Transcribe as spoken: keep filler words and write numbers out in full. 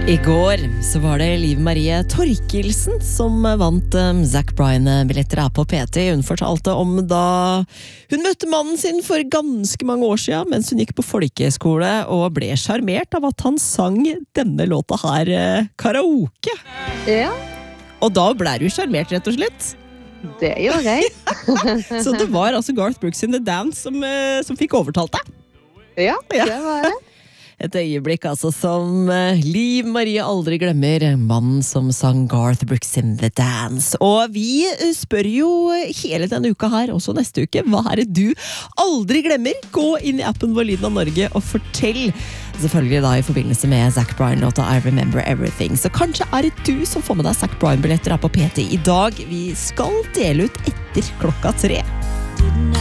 I går så var det Liv Marie Torkelsen som vant um, Zac Bryan-billetter her på P T. Hun fortalte om da hun møtte mannen sin for ganske mange år siden mens hun gikk på folkeskole og ble charmert av at han sang denne låta her uh, karaoke. Ja. Og da ble du charmert rett og slett. Det gjør jeg. Så det var altså Garth Brooks in The Dance som, uh, som fikk overtalt deg. Ja, det var det. Et øyeblikk altså som Liv Marie aldri glemmer, mannen som sang Garth Brooks in The Dance. Og vi spør jo hele denne uka her, også neste uke, hva er det du aldri glemmer? Gå inn i appen vår Lyden av Norge og fortell, selvfølgelig da i forbindelse med Zac Bryan-låta I Remember Everything. Så kanskje er det du som får med deg Zac Bryan-billetter her på P T i dag. Vi skal dele ut etter klokka tre.